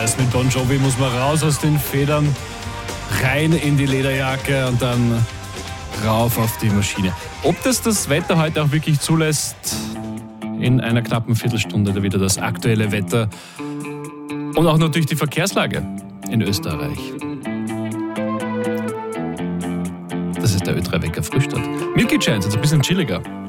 Colors mit Bon Jovi muss man raus aus den Federn, rein in die Lederjacke und dann rauf auf die Maschine. Ob das Wetter heute auch wirklich zulässt, in einer knappen Viertelstunde da wieder das aktuelle Wetter und auch natürlich die Verkehrslage in Österreich. Das ist der Ö3 Wecker Frühstart. Milky Chance, jetzt ein bisschen chilliger.